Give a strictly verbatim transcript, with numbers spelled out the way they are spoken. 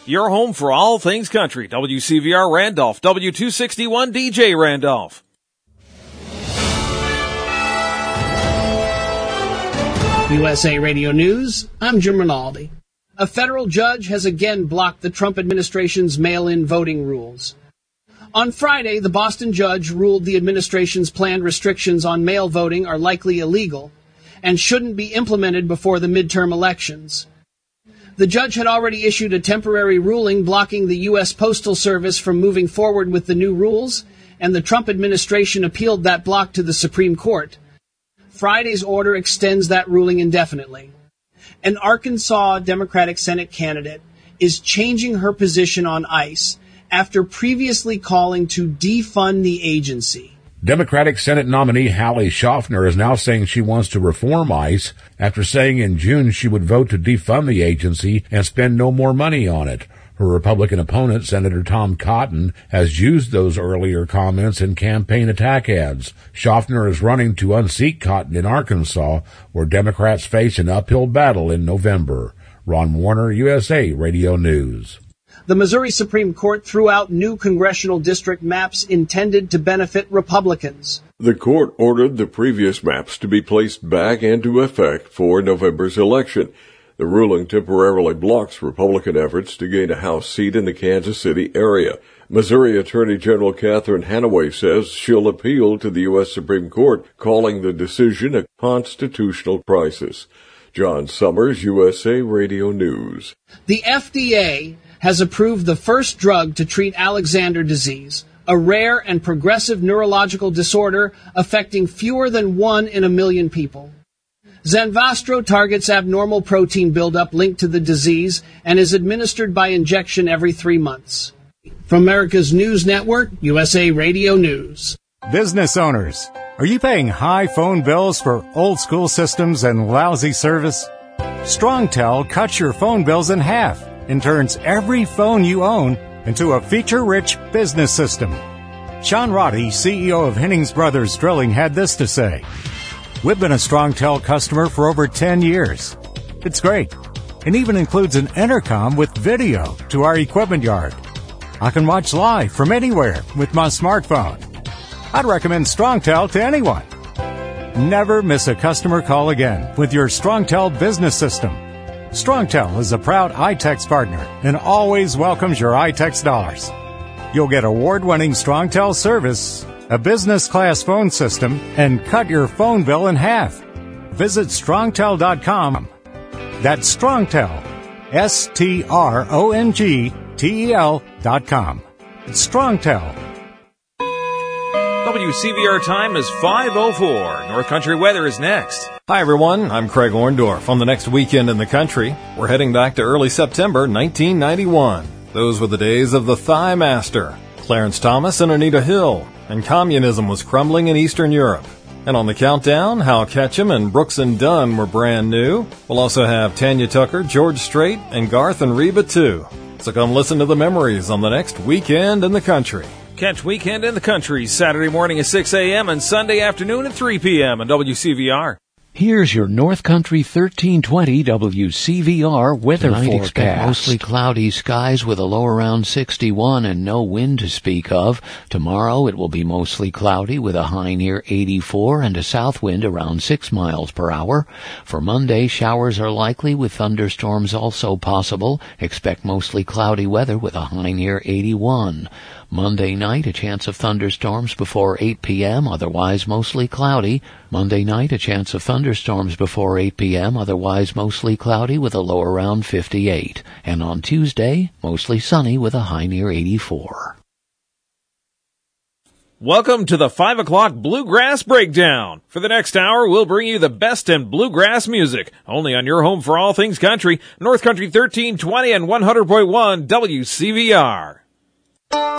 your home for all things country. W C V R Randolph, W two sixty-one D J Randolph. U S A Radio News, I'm Jim Rinaldi. A federal judge has again blocked the Trump administration's mail-in voting rules. On Friday, the Boston judge ruled the administration's planned restrictions on mail voting are likely illegal and shouldn't be implemented before the midterm elections. The judge had already issued a temporary ruling blocking the U S Postal Service from moving forward with the new rules, and the Trump administration appealed that block to the Supreme Court. Friday's order extends that ruling indefinitely. An Arkansas Democratic Senate candidate is changing her position on ICE after previously calling to defund the agency. Democratic Senate nominee Hallie Schaffner is now saying she wants to reform ICE after saying in June she would vote to defund the agency and spend no more money on it. Her Republican opponent, Senator Tom Cotton, has used those earlier comments in campaign attack ads. Schaffner is running to unseat Cotton in Arkansas, where Democrats face an uphill battle in November. Ron Warner, U S A Radio News. The Missouri Supreme Court threw out new congressional district maps intended to benefit Republicans. The court ordered the previous maps to be placed back into effect for November's election. The ruling temporarily blocks Republican efforts to gain a House seat in the Kansas City area. Missouri Attorney General Catherine Hanaway says she'll appeal to the U S Supreme Court, calling the decision a constitutional crisis. John Summers, U S A Radio News. The F D A has approved the first drug to treat Alexander disease, a rare and progressive neurological disorder affecting fewer than one in a million people. Zanvastro targets abnormal protein buildup linked to the disease and is administered by injection every three months. From America's News Network, U S A Radio News. Business owners, are you paying high phone bills for old-school systems and lousy service? StrongTel cuts your phone bills in half and turns every phone you own into a feature-rich business system. Sean Roddy, C E O of Hennings Brothers Drilling, had this to say. We've been a StrongTel customer for over ten years. It's great. It even includes an intercom with video to our equipment yard. I can watch live from anywhere with my smartphone. I'd recommend StrongTel to anyone. Never miss a customer call again with your StrongTel business system. StrongTel is a proud iTex partner and always welcomes your iTex dollars. You'll get award-winning StrongTel service, a business-class phone system, and cut your phone bill in half. Visit strongtel dot com. That's StrongTel, S T R O N G T E L dot com. It's StrongTel. W C V R time is five oh four. North Country weather is next. Hi, everyone. I'm Craig Orndorff. On the next weekend in the country, we're heading back to early September nineteen ninety-one. Those were the days of the Thigh Master, Clarence Thomas and Anita Hill, and communism was crumbling in Eastern Europe. And on the countdown, Hal Ketchum and Brooks and Dunn were brand new. We'll also have Tanya Tucker, George Strait, and Garth and Reba, too. So come listen to the memories on the next Weekend in the Country. Catch Weekend in the Country Saturday morning at six a.m. and Sunday afternoon at three p.m. on W C V R. Here's your North Country thirteen twenty W C V R weather Tonight forecast. Expect mostly cloudy skies with a low around sixty-one and no wind to speak of. Tomorrow it will be mostly cloudy with a high near eighty-four and a south wind around six miles per hour. For Monday, showers are likely with thunderstorms also possible. Expect mostly cloudy weather with a high near eighty-one. Monday night, a chance of thunderstorms before eight p.m., otherwise mostly cloudy. Monday night, a chance of thunderstorms before eight p.m., otherwise mostly cloudy with a low around fifty-eight. And on Tuesday, mostly sunny with a high near eighty-four. Welcome to the five o'clock Bluegrass Breakdown. For the next hour, we'll bring you the best in bluegrass music. Only on your home for all things country, North Country thirteen twenty and one hundred point one W C V R.